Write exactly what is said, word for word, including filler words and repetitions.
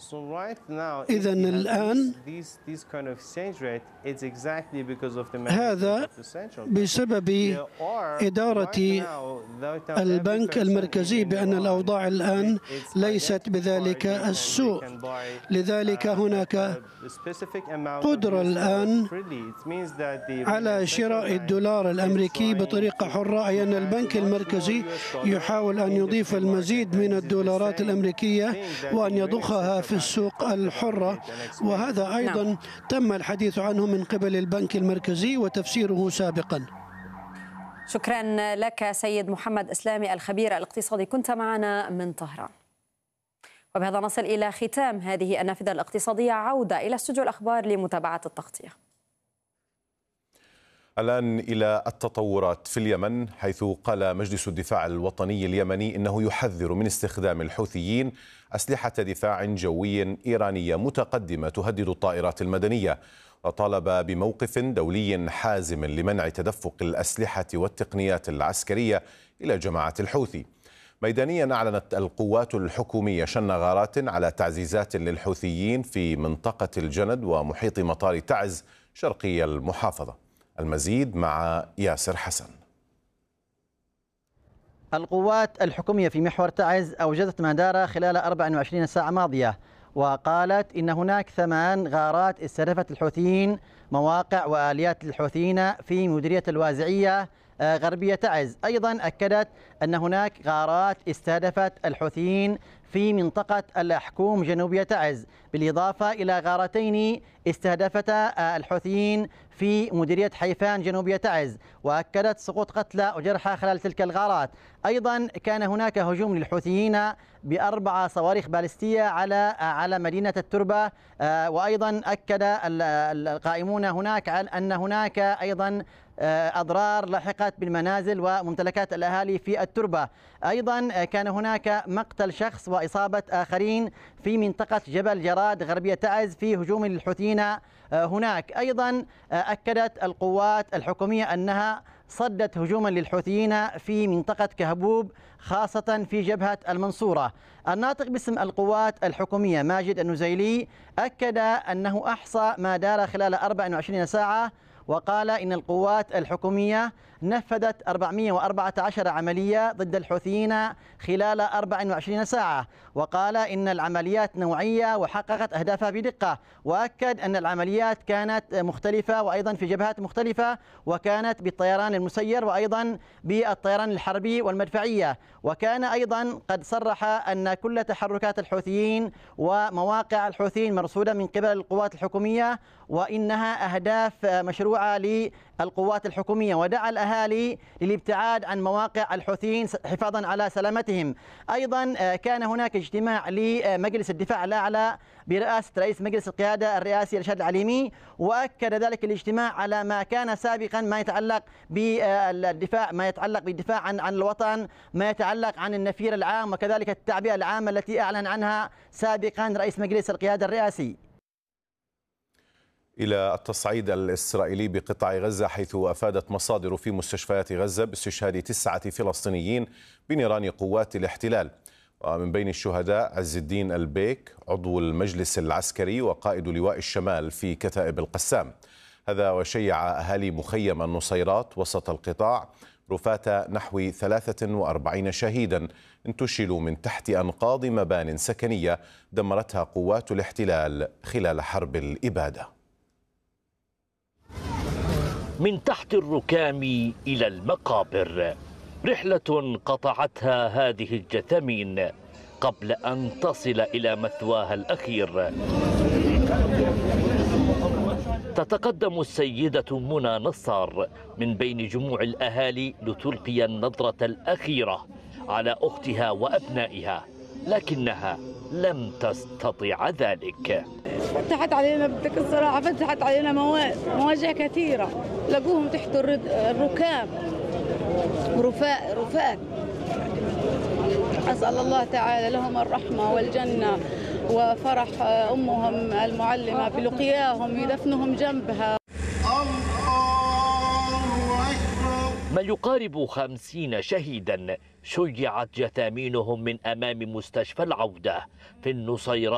إذن الآن هذا بسبب إدارة البنك المركزي بأن الأوضاع الآن ليست بذلك السوء، لذلك هناك قدرة الآن على شراء الدولار الأمريكي بطريقة حرة، أي أن البنك المركزي يحاول أن يضيف المزيد من الدولارات الأمريكية وأن يضخها في السوق الحرة، وهذا أيضا تم الحديث عنه من قبل البنك المركزي وتفسيره سابقا. شكرا لك سيد محمد إسلامي الخبير الاقتصادي، كنت معنا من طهران. وبهذا نصل إلى ختام هذه النافذة الاقتصادية. عودة إلى استوديو الأخبار لمتابعة التغطية. الآن إلى التطورات في اليمن، حيث قال مجلس الدفاع الوطني اليمني إنه يحذر من استخدام الحوثيين أسلحة دفاع جوي إيرانية متقدمة تهدد الطائرات المدنية، وطالب بموقف دولي حازم لمنع تدفق الأسلحة والتقنيات العسكرية إلى جماعة الحوثي. ميدانيا أعلنت القوات الحكومية شن غارات على تعزيزات للحوثيين في منطقة الجند ومحيط مطار تعز شرقي المحافظة. المزيد مع ياسر حسن. القوات الحكومية في محور تعز أوجدت ما دار خلال أربع وعشرين ساعة ماضية، وقالت إن هناك ثمان غارات استهدفت الحوثيين مواقع وآليات الحوثيين في مديرية الوازعية غربية تعز. أيضا أكدت أن هناك غارات استهدفت الحوثيين في منطقة الأحكوم جنوبية تعز، بالإضافة إلى غارتين استهدفتا الحوثيين في مديرية حيفان جنوبية تعز، وأكدت سقوط قتلى وجرحى خلال تلك الغارات. أيضا كان هناك هجوم للحوثيين بأربع صواريخ باليستية على على مدينة التربة، وأيضا أكد القائمون هناك أن هناك أيضا أضرار لحقت بالمنازل وممتلكات الأهالي في التربة. أيضا كان هناك مقتل شخص وإصابة آخرين في منطقة جبل جراد غربية تعز في هجوم للحوثيين هناك. أيضا أكدت القوات الحكومية أنها صدت هجوما للحوثيين في منطقة كهبوب خاصة في جبهة المنصورة. الناطق باسم القوات الحكومية ماجد النزيلي أكد أنه أحصى ما دار خلال أربع وعشرين ساعة، وقال إن القوات الحكومية نفذت أربعمئة وأربعة عشر عملية ضد الحوثيين خلال أربع وعشرين ساعة، وقال إن العمليات نوعية وحققت أهدافها بدقة، وأكد أن العمليات كانت مختلفة وأيضا في جبهات مختلفة، وكانت بالطيران المسير وأيضا بالطيران الحربي والمدفعية. وكان أيضا قد صرح أن كل تحركات الحوثيين ومواقع الحوثيين مرصودة من قبل القوات الحكومية، وإنها أهداف مشروعة للقوات الحكومية، ودعا الأهالي للابتعاد عن مواقع الحوثيين حفاظا على سلامتهم. أيضا كان هناك اجتماع لمجلس الدفاع الأعلى برئاسة رئيس مجلس القيادة الرئاسي رشاد العليمي، وأكد ذلك الاجتماع على ما كان سابقا ما يتعلق بالدفاع ما يتعلق بالدفاع عن عن الوطن، ما يتعلق عن النفير العام، وكذلك التعبئة العامة التي أعلن عنها سابقا رئيس مجلس القيادة الرئاسي. إلى التصعيد الإسرائيلي بقطاع غزة، حيث أفادت مصادر في مستشفيات غزة باستشهاد تسعة فلسطينيين بنيران قوات الاحتلال، ومن بين الشهداء عز الدين البيك عضو المجلس العسكري وقائد لواء الشمال في كتائب القسام. هذا وشيع أهالي مخيم النصيرات وسط القطاع رفات نحو ثلاثة وأربعين شهيدا انتشلوا من تحت أنقاض مبان سكنية دمرتها قوات الاحتلال خلال حرب الإبادة. من تحت الركام إلى المقابر، رحلة قطعتها هذه الجثامين قبل أن تصل إلى مثواها الأخير. تتقدم السيدة منى نصار من بين جموع الأهالي لتلقي النظرة الأخيرة على أختها وأبنائها، لكنها لم تستطع ذلك. فتحت علينا بدك الصراحة، فتحت علينا مواجع كثيرة، لقوهم تحت الركام رفاء رفات. أسأل الله تعالى لهم الرحمة والجنة وفرح أمهم المعلمة بلقياهم يدفنهم جنبها. ما يقارب خمسين شهيدا شيعت جثامينهم من أمام مستشفى العودة في النصيرات